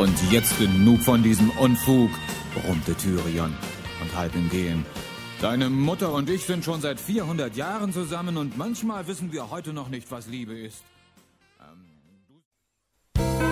Und jetzt genug von diesem Unfug, brummte Tyrion und halb im Gehen. Deine Mutter und ich sind schon seit 400 Jahren zusammen und manchmal wissen wir heute noch nicht, was Liebe ist.